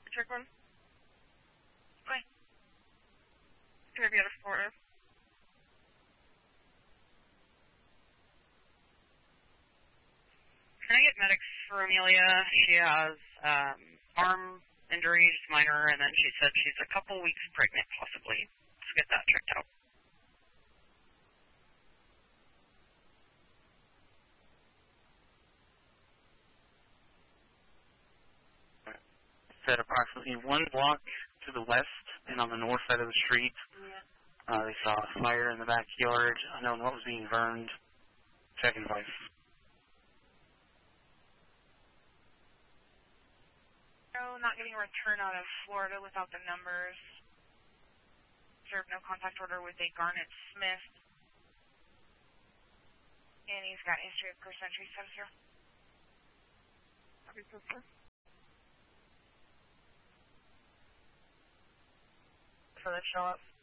Check one. Bye. Can I be out of Florida? Can I get medics for Amelia? She has arm injuries, minor, and then she said she's a couple weeks pregnant, possibly. Let's get that checked out. Said approximately 1 block to the west and on the north side of the street. They saw a fire in the backyard. Unknown what was being burned. Second wife. No, not getting a return out of Florida without the numbers. Served no contact order with a Garnet Smith. And he's got history of First Century 70. Copy, sister. For the show up.